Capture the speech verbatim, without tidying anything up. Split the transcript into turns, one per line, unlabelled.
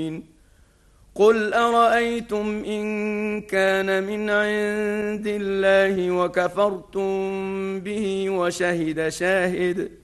قل أرأيتم إن كان من عند الله وكفرتم به وشهد شاهد